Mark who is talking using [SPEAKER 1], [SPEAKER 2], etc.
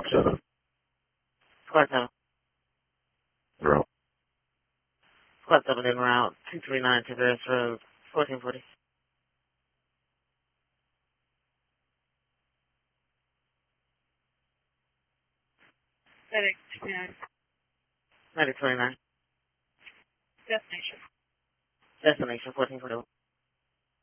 [SPEAKER 1] 7.
[SPEAKER 2] Squad 7.
[SPEAKER 1] Route.
[SPEAKER 2] Squad 7 in route 239 Tavares Road, 1440.
[SPEAKER 3] Medic 29.
[SPEAKER 2] Medic 29.
[SPEAKER 3] Destination.
[SPEAKER 2] Destination 1440.